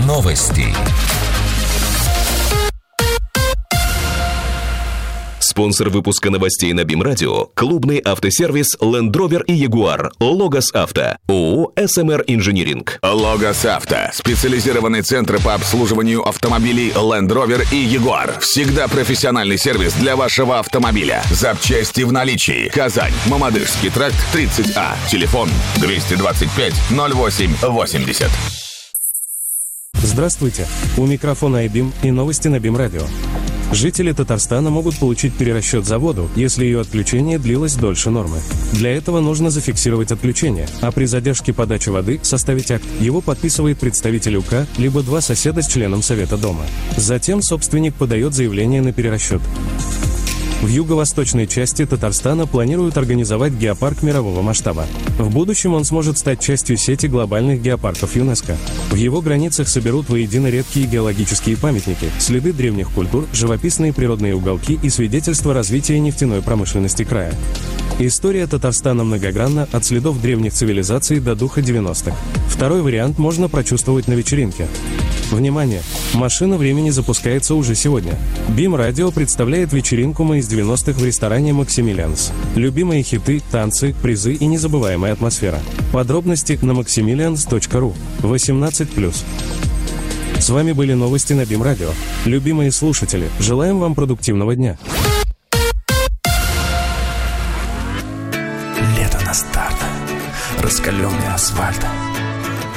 Новости. Спонсор выпуска новостей на БИМ-радио – клубный автосервис Land Rover и Jaguar Logos Авто, ООО «СМР Инжиниринг». Logos Авто – специализированный центр по обслуживанию автомобилей Land Rover и Jaguar. Всегда профессиональный сервис для вашего автомобиля. Запчасти в наличии. Казань, Мамадышский тракт, 30А. Телефон 225 08 80. Здравствуйте! У микрофона iBIM и новости на БИМ-радио. Жители Татарстана могут получить перерасчет за воду, если ее отключение длилось дольше нормы. Для этого нужно зафиксировать отключение, а при задержке подачи воды составить акт. Его подписывает представитель УК, либо два соседа с членом Совета дома. Затем собственник подает заявление на перерасчет. В юго-восточной части Татарстана планируют организовать геопарк мирового масштаба. В будущем он сможет стать частью сети глобальных геопарков ЮНЕСКО. В его границах соберут воедино редкие геологические памятники, следы древних культур, живописные природные уголки и свидетельства развития нефтяной промышленности края. История Татарстана многогранна, от следов древних цивилизаций до духа 90-х. Второй вариант можно прочувствовать на вечеринке. Внимание! Машина времени запускается уже сегодня. БИМ-радио представляет вечеринку «Мы из 90-х» в ресторане «Максимилианс». Любимые хиты, танцы, призы и незабываемая атмосфера. Подробности на maximilians.ru. 18+. С вами были новости на БИМ-радио. Любимые слушатели, желаем вам продуктивного дня. Лето на старт. Раскаленный асфальт.